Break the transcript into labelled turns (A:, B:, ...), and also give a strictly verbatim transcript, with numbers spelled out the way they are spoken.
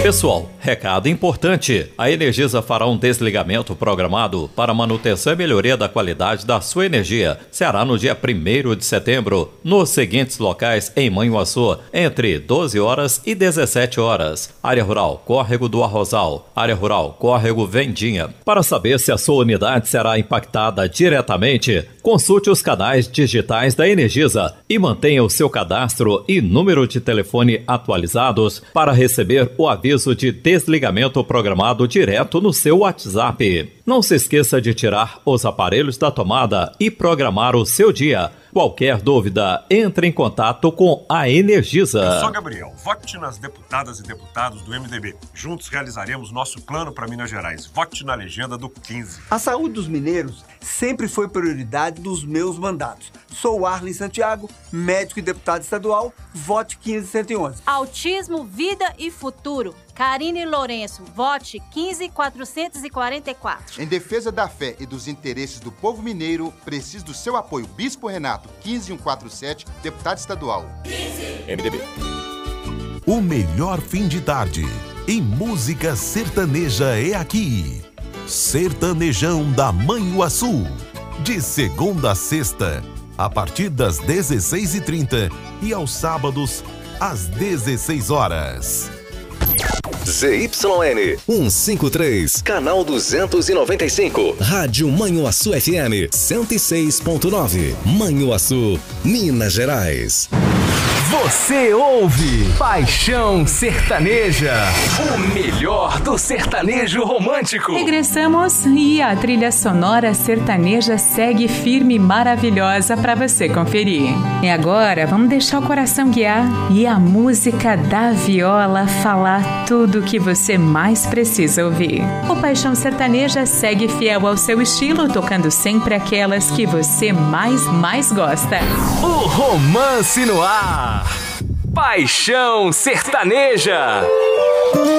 A: Pessoal, recado importante. A Energisa fará um desligamento programado para manutenção e melhoria da qualidade da sua energia. Será no dia primeiro de setembro, nos seguintes locais em Manhuaçu, entre doze horas e dezessete horas. Área Rural, Córrego do Arrozal. Área Rural, Córrego Vendinha. Para saber se a sua unidade será impactada diretamente, consulte os canais digitais da Energisa e mantenha o seu cadastro e número de telefone atualizados para receber o aviso de desligamento programado direto no seu WhatsApp. Não se esqueça de tirar os aparelhos da tomada e programar o seu dia. Qualquer dúvida, entre em contato com a Energisa.
B: Eu sou Gabriel, vote nas deputadas e deputados do M D B. Juntos realizaremos nosso plano para Minas Gerais. Vote na legenda do quinze.
C: A saúde dos mineiros sempre foi prioridade dos meus mandatos. Sou Arlen Santiago, médico e deputado estadual. Vote quinze cento e onze.
D: Autismo, vida e futuro. Karine Lourenço, vote quinze quatrocentos e quarenta e quatro.
E: Em defesa da fé e dos interesses do povo mineiro, preciso do seu apoio. Bispo Renato, quinze mil cento e quarenta e sete, deputado estadual. quinze
F: M D B.
G: O melhor fim de tarde em música sertaneja é aqui. Sertanejão da Manhuaçu. De segunda a sexta, a partir das dezesseis e trinta e aos sábados, às dezesseis horas.
F: Z Y N cento e cinquenta e três, canal duzentos e noventa e cinco, Rádio Manhuaçu F M cento e seis ponto nove, Manhuaçu, Minas Gerais.
H: Você ouve Paixão Sertaneja, o melhor do sertanejo romântico.
I: Regressamos e a trilha sonora sertaneja segue firme e maravilhosa para você conferir. E agora vamos deixar o coração guiar e a música da viola falar tudo o que você mais precisa ouvir. O Paixão Sertaneja segue fiel ao seu estilo, tocando sempre aquelas que você mais, mais gosta.
H: O romance no ar. Paixão Sertaneja.